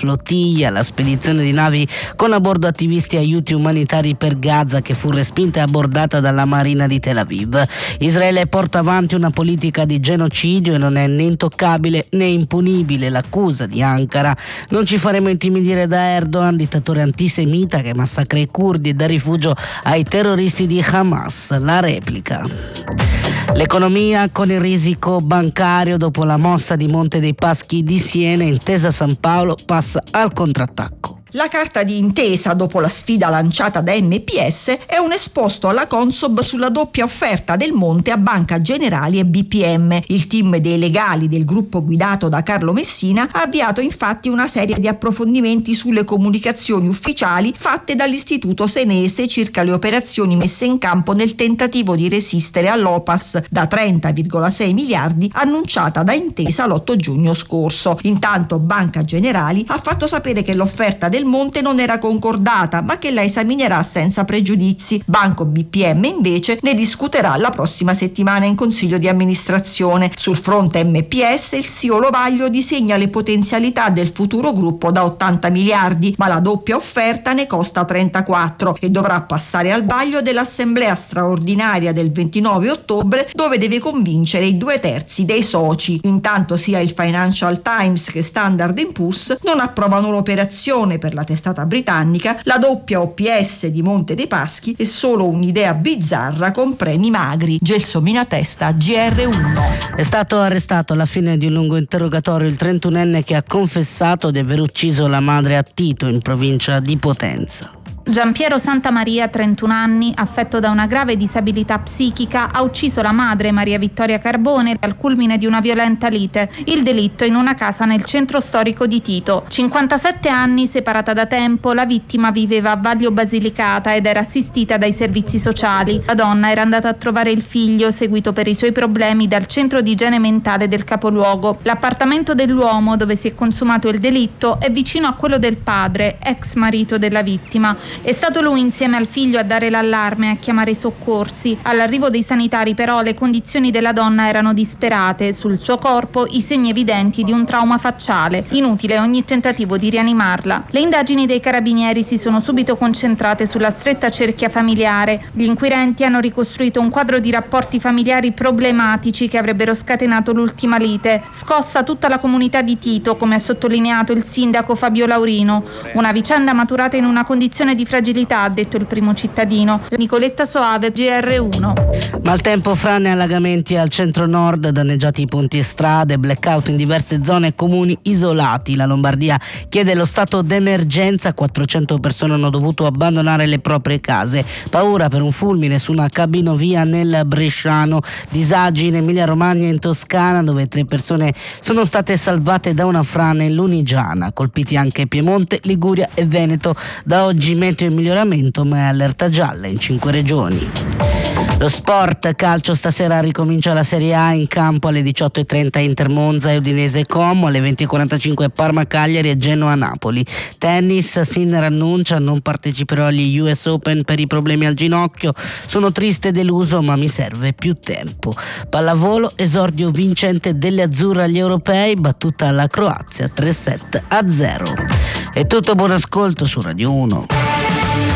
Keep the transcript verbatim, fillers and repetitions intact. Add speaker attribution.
Speaker 1: flottiglia, la spedizione di navi con a bordo attivisti e aiuti umanitari per Gaza, che fu respinta e abbordata dalla Marina di Tel Aviv. Israele porta avanti una politica di genocidio e non è né intoccabile né impunibile l'accusa di Ankara. Non ci faremo intimidire da Erdogan, dittatore antisemita che massacra i curdi e dà rifugio ai terroristi di Hamas. La replica. L'economia con il risico bancario dopo la mossa di Monte dei Paschi di Siena, Intesa San Paolo passa al contrattacco.
Speaker 2: La carta di intesa dopo la sfida lanciata da M P S è un esposto alla Consob sulla doppia offerta del Monte a Banca Generali e B P M. Il team dei legali del gruppo guidato da Carlo Messina ha avviato infatti una serie di approfondimenti sulle comunicazioni ufficiali fatte dall'istituto senese circa le operazioni messe in campo nel tentativo di resistere all'O P A S da trenta virgola sei miliardi annunciata da Intesa l'otto giugno scorso. Intanto Banca Generali ha fatto sapere che l'offerta del Monte non era concordata, ma che la esaminerà senza pregiudizi. Banco B P M invece ne discuterà la prossima settimana in Consiglio di amministrazione. Sul fronte M P S il C E O Lovaglio disegna le potenzialità del futuro gruppo da ottanta miliardi, ma la doppia offerta ne costa trentaquattro e dovrà passare al vaglio dell'assemblea straordinaria del ventinove ottobre, dove deve convincere i due terzi dei soci. Intanto sia il Financial Times che Standard and Poor's non approvano l'operazione. Per la testata britannica, la doppia O P S di Monte dei Paschi è solo un'idea bizzarra con premi magri. Gelsomina Testa, G R uno.
Speaker 1: È stato arrestato alla fine di un lungo interrogatorio il trentunenne che ha confessato di aver ucciso la madre a Tito, in provincia di Potenza.
Speaker 3: Giampiero Santamaria, trentuno anni, affetto da una grave disabilità psichica, ha ucciso la madre, Maria Vittoria Carbone, al culmine di una violenta lite. Il delitto in una casa nel centro storico di Tito. cinquantasette anni, separata da tempo, la vittima viveva a Vaglio Basilicata ed era assistita dai servizi sociali. La donna era andata a trovare il figlio, seguito per i suoi problemi dal centro di igiene mentale del capoluogo. L'appartamento dell'uomo, dove si è consumato il delitto, è vicino a quello del padre, ex marito della vittima. È stato lui insieme al figlio a dare l'allarme e a chiamare i soccorsi. All'arrivo dei sanitari però le condizioni della donna erano disperate, sul suo corpo i segni evidenti di un trauma facciale, inutile ogni tentativo di rianimarla. Le indagini dei carabinieri si sono subito concentrate sulla stretta cerchia familiare. Gli inquirenti hanno ricostruito un quadro di rapporti familiari problematici che avrebbero scatenato l'ultima lite. Scossa tutta la comunità di Tito, come ha sottolineato il sindaco Fabio Laurino. Una vicenda maturata in una condizione di fragilità, ha detto il primo cittadino. Nicoletta Soave, G R uno.
Speaker 1: Maltempo, frane e allagamenti al centro-nord, danneggiati ponti e strade, blackout in diverse zone e comuni isolati. La Lombardia chiede lo stato d'emergenza, quattrocento persone hanno dovuto abbandonare le proprie case. Paura per un fulmine su una cabinovia nel Bresciano, disagi in Emilia-Romagna e in Toscana, dove tre persone sono state salvate da una frane in Lunigiana. Colpiti anche Piemonte, Liguria e Veneto. Da oggi meteo in miglioramento, ma è allerta gialla in cinque regioni. Lo sport, calcio, stasera ricomincia la Serie A, in campo alle diciotto e trenta Inter Monza e Udinese Como, alle venti e quarantacinque Parma Cagliari e Genoa Napoli. Tennis, Sinner annuncia: non parteciperò agli U S Open per i problemi al ginocchio, sono triste e deluso ma mi serve più tempo. Pallavolo, esordio vincente delle azzurre agli europei, battuta alla Croazia tre sette a zero. È tutto, buon ascolto su Radio uno.